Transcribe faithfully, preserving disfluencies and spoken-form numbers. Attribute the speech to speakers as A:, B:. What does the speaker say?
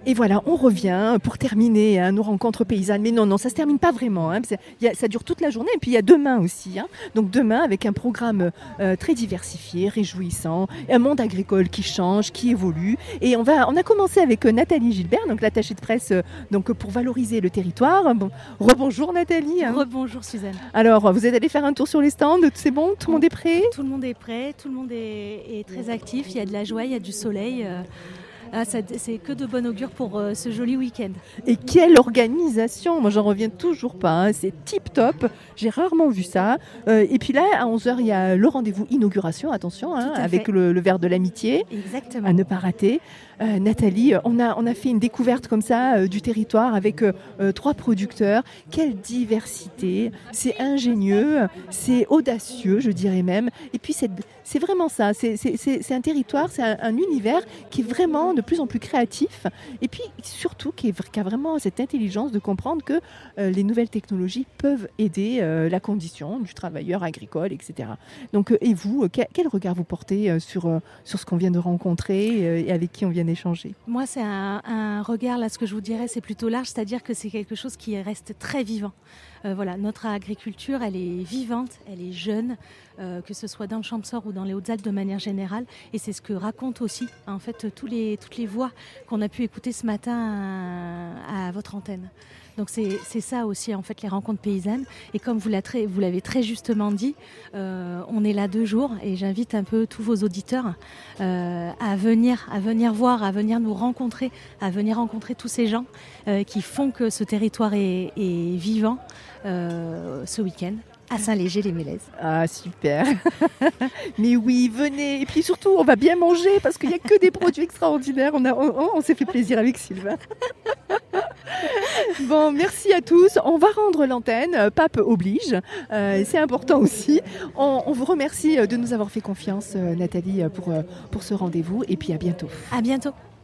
A: Et voilà, on revient pour terminer hein, nos rencontres paysannes. Mais non, non, ça ne se termine pas vraiment. Hein, y a, ça dure toute la journée. Et puis il y a demain aussi. Hein. Donc demain, avec un programme euh, très diversifié, réjouissant, un monde agricole qui change, qui évolue. Et on, va, on a commencé avec euh, Nathalie Gilbert, donc l'attachée de presse euh, donc, pour valoriser le territoire. Bon, rebonjour Nathalie. Hein.
B: Rebonjour Suzanne.
A: Alors, vous êtes allée faire un tour sur les stands. C'est bon? Tout le monde est prêt?
B: Tout le monde est prêt. Tout le monde est, est très actif. Il y a de la joie, il y a du soleil. Euh... Ah, ça, c'est que de bon augure pour euh, ce joli week-end.
A: Et quelle organisation! Moi, j'en reviens toujours pas. Hein. C'est tip-top. J'ai rarement vu ça. Euh, et puis là, à onze heures, il y a le rendez-vous inauguration. Attention, hein, avec le, le verre de l'amitié.
B: Exactement.
A: À ne pas rater. Euh, Nathalie, on a, on a fait une découverte comme ça euh, du territoire avec euh, euh, trois producteurs. Quelle diversité! C'est ingénieux, c'est audacieux, je dirais même. Et puis, c'est, c'est vraiment ça. C'est, c'est, c'est, c'est un territoire, c'est un, un univers qui est vraiment de plus en plus créatif. Et puis, surtout, qui, est, qui a vraiment cette intelligence de comprendre que euh, les nouvelles technologies peuvent aider euh, la condition du travailleur agricole, et cetera. Donc, euh, et vous, quel, quel regard vous portez euh, sur, euh, sur ce qu'on vient de rencontrer euh, et avec qui on vient d'échanger?
B: Moi, c'est un, un regard, là, ce que je vous dirais, c'est plutôt large, c'est-à-dire que c'est quelque chose qui reste très vivant. Euh, voilà, notre agriculture, elle est vivante, elle est jeune, euh, que ce soit dans le Champsaur ou dans les Hautes-Alpes de manière générale, et c'est ce que racontent aussi, en fait, tous les, toutes les voix qu'on a pu écouter ce matin à, à votre antenne. Donc c'est, c'est ça aussi en fait les rencontres paysannes. Et comme vous, l'a très, vous l'avez très justement dit, euh, on est là deux jours et j'invite un peu tous vos auditeurs euh, à venir, à venir voir, à venir nous rencontrer, à venir rencontrer tous ces gens euh, qui font que ce territoire est, est vivant euh, ce week-end. À Saint-Léger-les-Mélèzes.
A: Ah, super. Mais oui, venez. Et puis surtout, on va bien manger parce qu'il n'y a que des produits extraordinaires. On, a, on, on s'est fait plaisir avec Sylvain. Bon, merci à tous. On va rendre l'antenne. Pape oblige. Euh, c'est important aussi. On, on vous remercie de nous avoir fait confiance, Nathalie, pour, pour ce rendez-vous. Et puis à bientôt.
B: À bientôt.